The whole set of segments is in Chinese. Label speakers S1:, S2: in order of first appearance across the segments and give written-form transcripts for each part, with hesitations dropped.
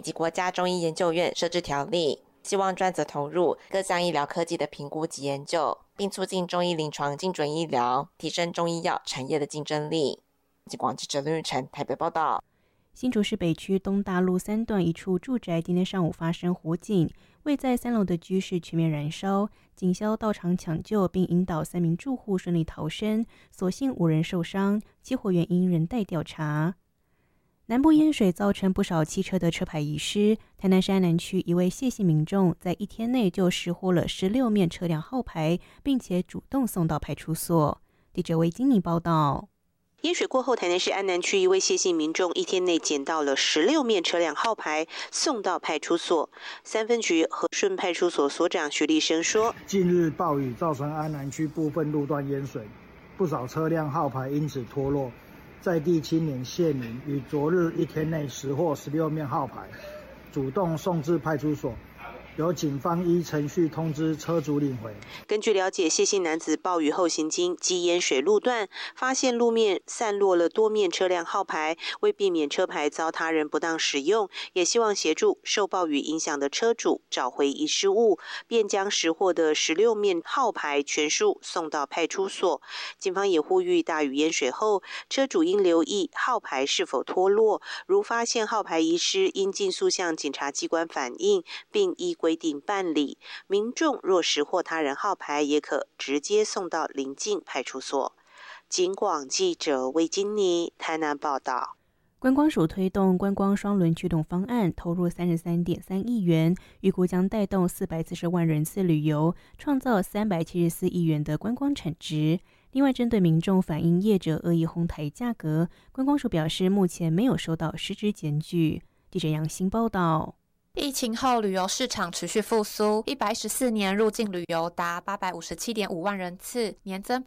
S1: 及国家中医研究院设置条例，希望专责投入各项医疗科技的评估及研究，并促进中医临床精准医疗，提升中医药产业的竞争力。记广记者林玉成台北报道。
S2: 新竹市北区东大路3段一处住宅今天上午发生火警，位在3楼的居室全面燃烧，警消到场抢救，并引导3名住户顺利逃生，所幸无人受伤，起火原因仍待调查。南部淹水造成不少汽车的车牌遗失，台南市安南区一位谢姓民众在1天内就拾获了16面车辆号牌，并且主动送到派出所。记者魏金妮报道。
S3: 淹水过后，台南市安南区一位谢姓民众1天内捡到了16面车辆号牌，送到派出所。3分局和顺派出所所长徐立生说：“
S4: 近日暴雨造成安南区部分路段淹水，不少车辆号牌因此脱落。在地青年谢明于昨日1天内拾获16面号牌，主动送至派出所。”由警方依程序通知车主领回。
S3: 根据了解，谢姓男子暴雨后行经积淹水路段，发现路面散落了多面车辆号牌，为避免车牌遭他人不当使用，也希望协助受暴雨影响的车主找回遗失物，便将拾获的16面号牌全数送到派出所。警方也呼吁，大雨淹水后，车主应留意号牌是否脱落，如发现号牌遗失，应尽速向检察机关反映，并依规定办理。民众若拾获他人号牌，也可直接送到邻近派出所。警广记者魏金妮台南报道。
S2: 观光署推动观光双轮驱动方案，投入33.3亿元，预估将带动440万人次旅游，创造374亿元的观光产值。另外，针对民众反映业者恶意哄抬价格，观光署表示目前没有收到实质检举。记者杨欣报道。
S5: 疫情后，旅游市场持续复苏，114年入境旅游达857.5万人次，年增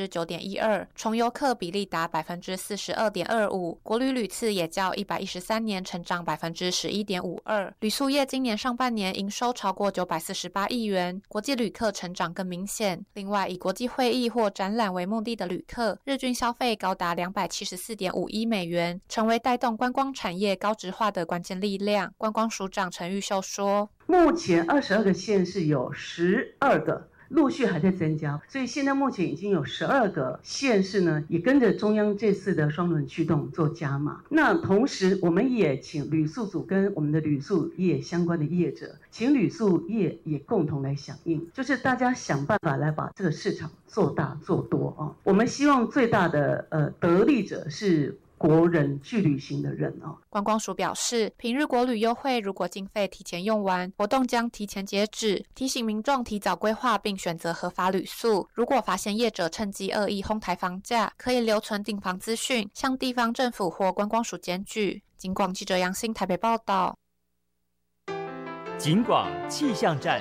S5: 9.12%，重游客比例达42.25%，国旅旅次也较113年成长11.52%。旅宿业今年上半年营收超过948亿元，国际旅客成长更明显。另外，以国际会议或展览为目的的旅客，日均消费高达274.51美元，成为带动观光产业高质化的关键力量。观光署长陈玉秀说，
S6: 目前22个县市有12个陆续还在增加，所以现在目前已经有12个县市呢，也跟着中央这次的双轮驱动做加码。那同时我们也请旅宿组跟我们的旅宿业相关的业者，请旅宿业也共同来响应，就是大家想办法来把这个市场做大做多啊。我们希望最大的得利者是国人去旅行的人哦。
S5: 观光署表示，平日国旅优惠如果经费提前用完，活动将提前截止，提醒民众提早规划并选择合法旅宿。如果发现业者趁机恶意哄抬房价，可以留存订房资讯，向地方政府或观光署检举。警广记者杨欣台北报道。
S7: 警广气象站。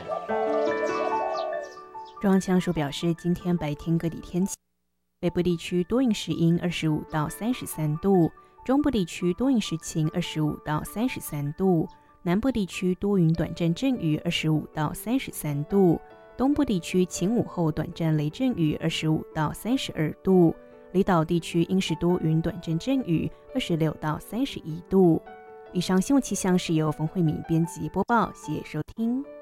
S2: 中央气象署表示，今天白天各地天气。北部地区多云时阴25到33度，中部地区多云时晴25到33度，南部地区多云短暂阵雨25到33度，东部地区晴午后短暂雷阵雨25到32度，离岛地区阴时多云短暂阵雨26到31度。以上新闻气象是由冯慧敏编辑播报，谢谢收听。